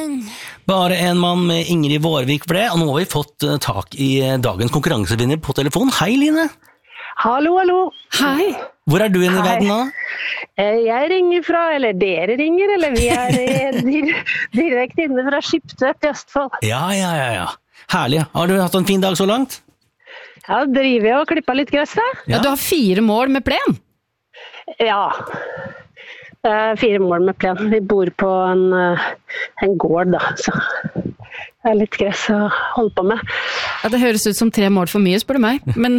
Bare en mann med Ingrid Vårvik ble, og nå har vi fått tak i dagens konkurransevinner på telefon. Hei, Line. Hallo, hallo. Hei. Hvor er du inne i verden nå? Jeg ringer fra, eller dere ringer, eller vi er direkte inne fra Skiptvet i Østfold. Ja. Herlig. Har du hatt en fin dag så langt? Ja, driver jeg og klipper litt gress da. Ja, du har 4 mål med plen. Ja, 4 mål med plen. Vi bor på en gård da, så det er litt gress å holde på med. Ja, det høres ut som 3 mål for mye, spør du meg. Men,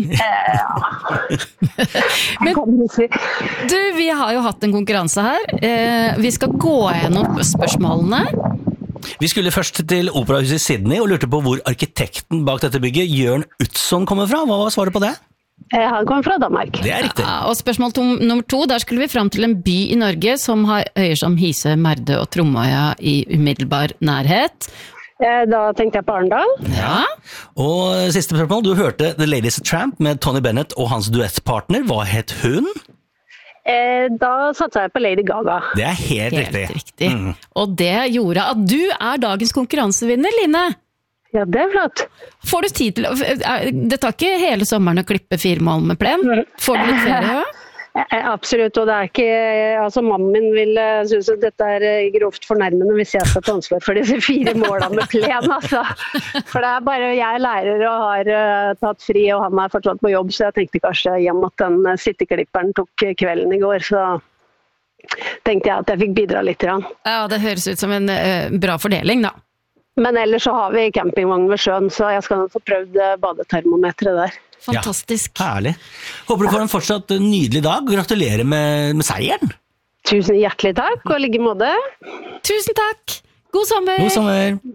men du, vi har jo hatt en konkurranse her. Vi skal gå gjennom spørsmålene. Vi skulle først til Operahuset i Sydney og lurte på hvor arkitekten bak dette bygget, Jørn Utzon, kommer fra. Hva var svaret på det? Han kommer fra Danmark. Det er riktig. Ja, og spørsmål nummer 2, der skulle vi frem til en by i Norge som har øyer som Hise, Merde og Tromøya i umiddelbar nærhet. Da tenkte jeg på Arendal. Ja. Og siste spørsmål, du hørte The Ladies Tramp med Tony Bennett og hans duettpartner. Hva het hun? Da satte jeg på Lady Gaga. Det er helt riktig. Og det gjorde at du er dagens konkurransevinner, Line. Ja, det er flott. Får du tid til det tar ikke hele sommeren å klippe 4 mål med plen? Får du litt ferie, ja? Absolutt, og det er ikke, altså mannen min synes at dette er grovt fornærmende hvis jeg skal ta ansvar for disse 4 målene med plen, altså. For det er bare jeg lærer og har tatt fri, og han er fortsatt på jobb, så jeg tenkte kanskje hjem at den sitteklipperen tok kvelden i går, så tenkte jeg at jeg fikk bidra litt. Ja, det høres ut som en bra fordeling da. Men ellers så har vi campingvogn ved sjøen, så jeg skal få prøvd badetermometret der. Fantastisk. Ja, herlig. Håper du får en fortsatt nydelig dag. Gratulerer med seieren. Tusen hjertelig takk, og i like måte. Tusen takk. God sommer. God sommer.